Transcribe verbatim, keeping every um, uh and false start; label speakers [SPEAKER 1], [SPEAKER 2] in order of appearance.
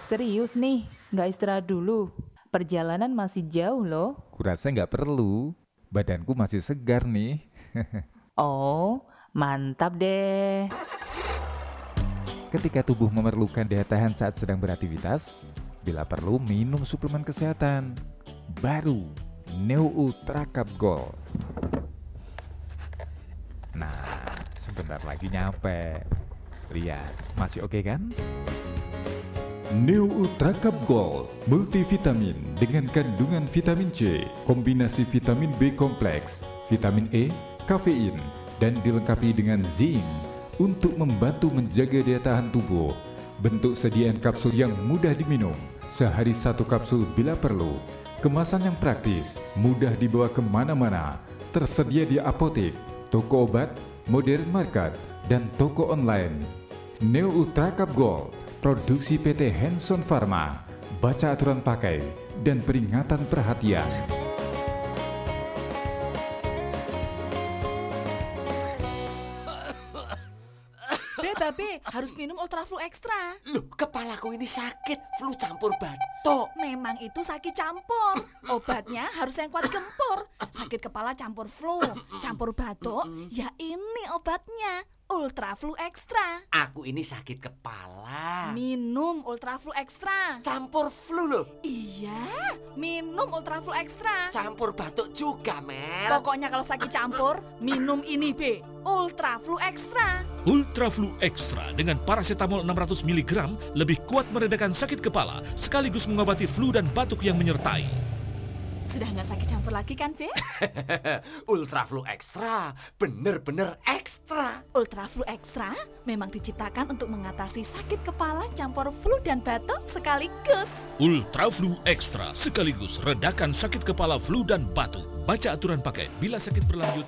[SPEAKER 1] Serius nih, nggak istirahat dulu. Perjalanan masih jauh loh.
[SPEAKER 2] Kurasa nggak perlu, badanku masih segar nih.
[SPEAKER 1] Oh, mantap deh.
[SPEAKER 2] Ketika tubuh memerlukan daya tahan saat sedang beraktivitas, bila perlu minum suplemen kesehatan. Baru, Neo Ultra Cup Gold. Nah, sebentar lagi nyampe. Lihat, masih oke kan? Neo Ultra Cup Gold, multivitamin dengan kandungan vitamin C, kombinasi vitamin B kompleks, vitamin E, kafein, dan dilengkapi dengan zinc untuk membantu menjaga daya tahan tubuh. Bentuk sediaan kapsul yang mudah diminum, sehari satu kapsul bila perlu. Kemasan yang praktis, mudah dibawa kemana-mana, tersedia di apotek, toko obat, modern market, dan toko online. Neo Ultra Cup Gold, produksi P T Hanson Pharma. Baca aturan pakai dan peringatan perhatian.
[SPEAKER 3] Be, Babe, harus minum Ultra Flu Extra.
[SPEAKER 4] Loh, kepalaku ini sakit, flu campur batuk.
[SPEAKER 3] Memang itu sakit campur. Obatnya harus yang kuat gempur. Sakit kepala campur flu, campur batuk, ya ini obatnya. Ultra Flu Extra.
[SPEAKER 4] Aku ini sakit kepala.
[SPEAKER 3] Minum Ultra Flu Extra.
[SPEAKER 4] Campur flu loh.
[SPEAKER 3] Iya, minum Ultra Flu Extra.
[SPEAKER 4] Campur batuk juga, Mel.
[SPEAKER 3] Pokoknya kalau sakit campur, minum ini, Be. Ultra Flu Extra.
[SPEAKER 5] Ultra Flu Extra dengan paracetamol enam ratus miligram lebih kuat meredakan sakit kepala sekaligus mengobati flu dan batuk yang menyertai.
[SPEAKER 3] Sudah nggak sakit campur lagi kan, Be?
[SPEAKER 4] Ultra Flu Extra, bener-bener ekstra.
[SPEAKER 3] Ultra Flu Extra memang diciptakan untuk mengatasi sakit kepala campur flu dan batuk sekaligus.
[SPEAKER 5] Ultra Flu Extra sekaligus redakan sakit kepala flu dan batuk. Baca aturan pakai. Bila sakit berlanjut,